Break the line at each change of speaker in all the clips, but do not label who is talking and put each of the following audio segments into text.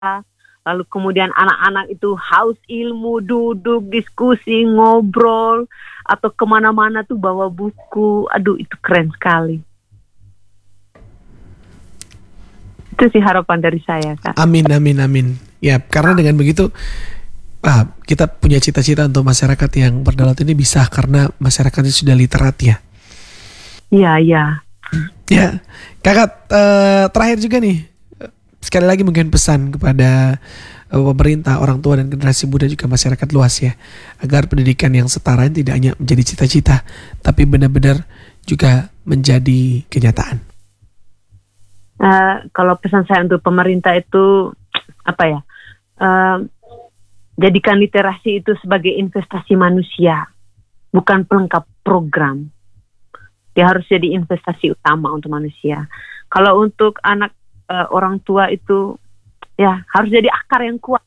lalu kemudian anak-anak itu haus ilmu, duduk, diskusi, ngobrol, atau kemana-mana tuh bawa buku. Aduh, itu keren sekali. Itu sih harapan dari saya, Kak.
Amin, amin, amin. Ya, karena dengan begitu kita punya cita-cita untuk masyarakat yang berdaulat ini bisa karena masyarakatnya sudah literat ya.
Iya, iya.
Ya, Kakak, terakhir juga nih, sekali lagi mungkin pesan kepada pemerintah, orang tua dan generasi muda juga masyarakat luas ya, agar pendidikan yang setara tidak hanya menjadi cita-cita, tapi benar-benar juga menjadi kenyataan.
Kalau pesan saya untuk pemerintah itu apa ya? Jadikan literasi itu sebagai investasi manusia, bukan pelengkap program. Dia harus jadi investasi utama untuk manusia. Kalau untuk anak orang tua itu ya harus jadi akar yang kuat.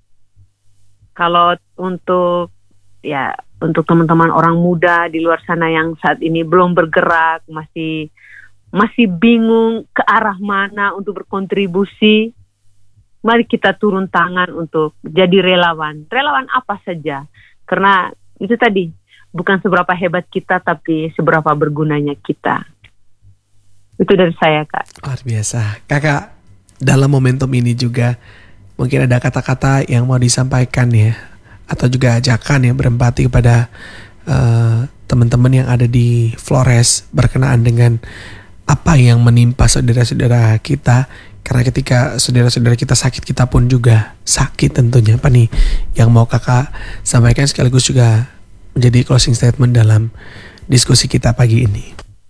Kalau untuk teman-teman orang muda di luar sana yang saat ini belum bergerak, masih bingung ke arah mana untuk berkontribusi, mari kita turun tangan untuk jadi relawan. Relawan apa saja. Karena itu tadi, bukan seberapa hebat kita, tapi seberapa bergunanya kita. Itu dari saya, Kak.
Luar biasa. Kakak, dalam momentum ini juga mungkin ada kata-kata yang mau disampaikan ya, atau juga ajakan yang berempati kepada teman-teman yang ada di Flores berkenaan dengan apa yang menimpa saudara-saudara kita. Karena ketika saudara-saudara kita sakit, kita pun juga sakit tentunya. Apa nih yang mau Kakak sampaikan sekaligus juga menjadi closing statement dalam diskusi kita pagi ini?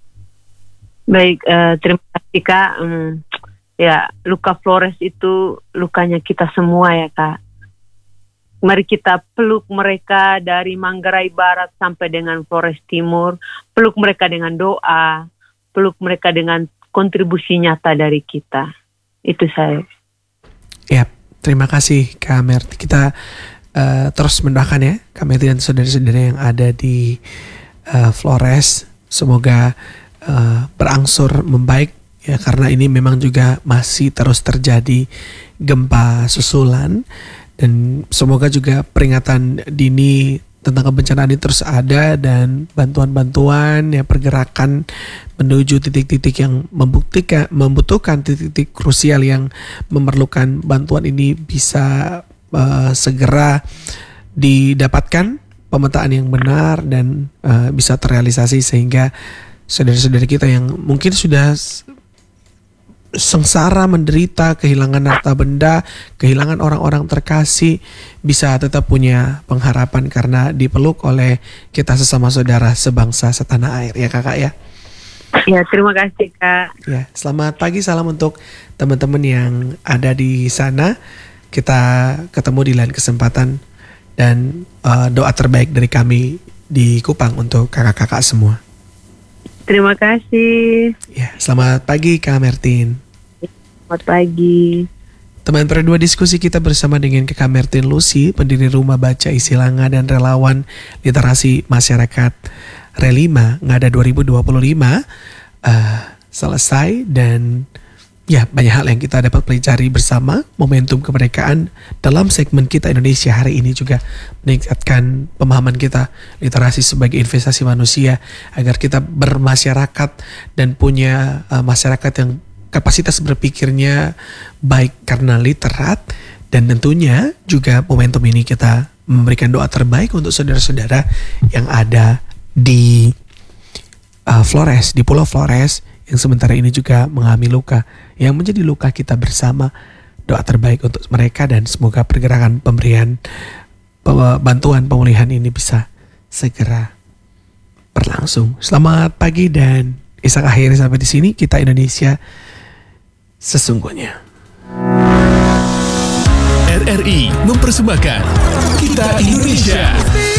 Baik, terima kasih, Kak. Ya, luka Flores itu lukanya kita semua ya, Kak. Mari kita peluk mereka dari Manggarai Barat sampai dengan Flores Timur. Peluk mereka dengan doa, peluk mereka dengan kontribusi nyata dari kita. Itu saya.
Ya, terima kasih Kak Merti. Kita terus mendoakan ya Kak Merti dan saudara-saudara yang ada di Flores. Semoga berangsur membaik ya, karena ini memang juga masih terus terjadi gempa susulan. Dan semoga juga peringatan dini tentang kebencanaan ini terus ada, dan bantuan-bantuan ya, pergerakan menuju titik-titik yang membutuhkan titik-titik krusial yang memerlukan bantuan ini bisa segera didapatkan pemetaan yang benar dan bisa terrealisasi, sehingga saudara-saudara kita yang mungkin sudah sengsara, menderita, kehilangan harta benda, kehilangan orang-orang terkasih, bisa tetap punya pengharapan karena dipeluk oleh kita sesama saudara sebangsa setanah air ya Kakak ya.
Ya, terima kasih Kak.
Ya, selamat pagi, salam untuk teman-teman yang ada di sana. Kita ketemu di lain kesempatan, dan doa terbaik dari kami di Kupang untuk kakak-kakak semua.
Terima kasih.
Ya, selamat pagi Kak Mertin.
Selamat pagi.
Teman berdua diskusi kita bersama dengan Kak Mertin Lucy, pendiri Rumah Baca Isilanga dan relawan literasi masyarakat Relima Ngada 2025 selesai, dan ya banyak hal yang kita dapat pelajari bersama. Momentum kemerdekaan dalam segmen kita Indonesia hari ini juga meningkatkan pemahaman kita literasi sebagai investasi manusia, agar kita bermasyarakat dan punya masyarakat yang kapasitas berpikirnya baik karena literat. Dan tentunya juga momentum ini kita memberikan doa terbaik untuk saudara-saudara yang ada di Flores, di Pulau Flores, yang sementara ini juga mengalami luka yang menjadi luka kita bersama. Doa terbaik untuk mereka, dan semoga pergerakan pemberian bantuan pemulihan ini bisa segera berlangsung. Selamat pagi, dan Ishak akhiri sampai di sini Kita Indonesia Sesungguhnya.
RRI mempersembahkan Kita Indonesia.